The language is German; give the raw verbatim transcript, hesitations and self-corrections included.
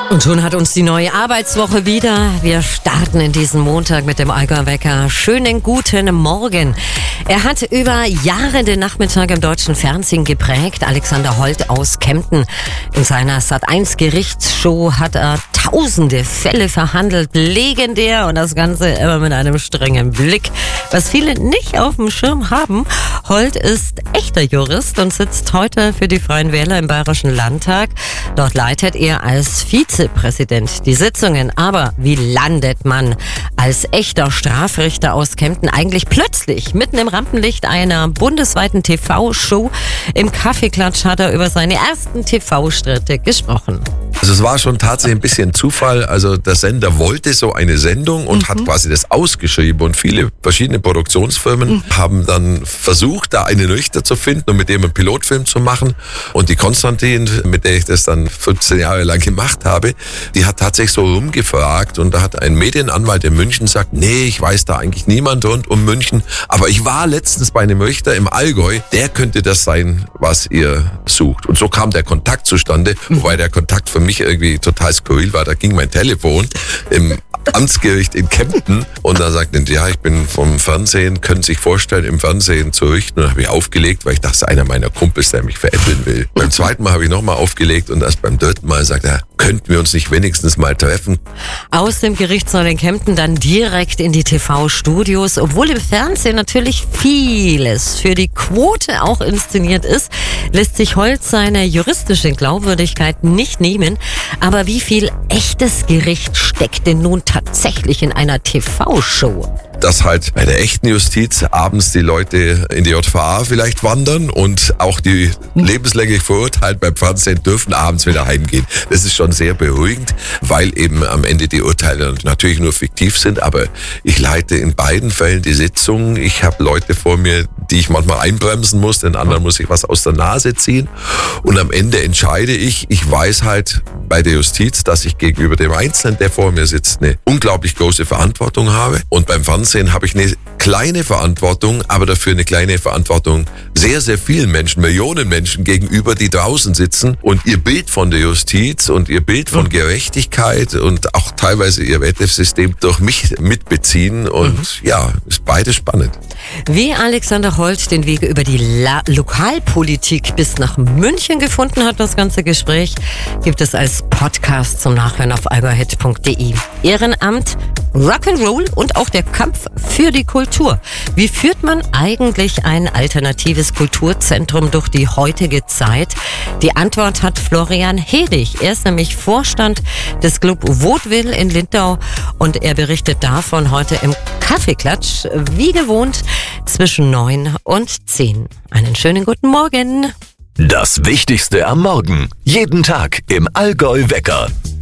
Und schon hat uns die neue Arbeitswoche wieder. Wir starten in diesen Montag mit dem Allgäu-Wecker. Schönen guten Morgen. Er hat über Jahre den Nachmittag im deutschen Fernsehen geprägt. Alexander Holt aus Kempten. In seiner Sat eins Gerichtsshow hat er tausende Fälle verhandelt. Legendär und das Ganze immer mit einem strengen Blick. Was viele nicht auf dem Schirm haben, Holt ist echter Jurist und sitzt heute für die Freien Wähler im Bayerischen Landtag. Dort leitet er als Vizepräsident die Sitzungen. Aber wie landet man als echter Strafrichter aus Kempten eigentlich plötzlich mitten im Rampenlicht einer bundesweiten T V-Show? Im Kaffeeklatsch hat er über seine ersten T V-Schritte gesprochen. Also es war schon tatsächlich ein bisschen Zufall. Also der Sender wollte so eine Sendung und mhm. hat quasi das ausgeschrieben. Und viele verschiedene Produktionsfirmen mhm. haben dann versucht, da einen Richter zu finden und mit dem einen Pilotfilm zu machen. Und die Konstantin, mit der ich das dann fünfzehn Jahre lang gemacht habe, die hat tatsächlich so rumgefragt. Und da hat ein Medienanwalt in München gesagt, nee, ich weiß da eigentlich niemand rund um München. Aber ich war letztens bei einem Richter im Allgäu, der könnte das sein, was ihr sucht. Und so kam der Kontakt zustande, mhm. wobei der Kontakt für mich irgendwie total skurril war. Da ging mein Telefon im Amtsgericht in Kempten und da sagten die, ja, ich bin vom Fernsehen, können Sie sich vorstellen, im Fernsehen zu richten. Und dann habe ich aufgelegt, weil ich dachte, das ist einer meiner Kumpels, der mich veräppeln will. Beim zweiten Mal habe ich nochmal aufgelegt und erst beim dritten Mal sagt er, könnten wir uns nicht wenigstens mal treffen? Aus dem Gerichtssaal in Kempten dann direkt in die T V-Studios. Obwohl im Fernsehen natürlich vieles für die Quote auch inszeniert ist, lässt sich Holt seine juristische Glaubwürdigkeit nicht nehmen. Aber wie viel echtes Gericht steckt denn nun tatsächlich in einer T V-Show? Dass halt bei der echten Justiz abends die Leute in die J V A vielleicht wandern und auch die lebenslänglich verurteilt beim Fernsehen dürfen abends wieder heimgehen. Das ist schon sehr beruhigend, weil eben am Ende die Urteile natürlich nur fiktiv sind, aber ich leite in beiden Fällen die Sitzung. Ich habe Leute vor mir, die ich manchmal einbremsen muss, den anderen muss ich was aus der Nase ziehen und am Ende entscheide ich, ich weiß halt bei der Justiz, dass ich gegenüber dem Einzelnen, der vor mir sitzt, eine unglaublich große Verantwortung habe und beim Fernsehen habe ich eine kleine Verantwortung, aber dafür eine kleine Verantwortung sehr, sehr vielen Menschen, Millionen Menschen gegenüber, die draußen sitzen und ihr Bild von der Justiz und ihr Bild von Gerechtigkeit und auch teilweise ihr Wettbewerbssystem durch mich mitbeziehen und mhm. ja, ist beides spannend. Wie Alexander Holt den Weg über die La- Lokalpolitik bis nach München gefunden hat, das ganze Gespräch, gibt es als Podcast zum Nachhören auf allgäuhit punkt de. Ehrenamt, Rock'n'Roll und auch der Kampf für die Kultur. Wie führt man eigentlich ein alternatives Kulturzentrum durch die heutige Zeit? Die Antwort hat Florian Hedig. Er ist nämlich Vorstand des Club Vaudeville in Lindau und er berichtet davon heute im Kaffeeklatsch, wie gewohnt, zwischen neun und zehn. Einen schönen guten Morgen. Das Wichtigste am Morgen. Jeden Tag im Allgäu-Wecker.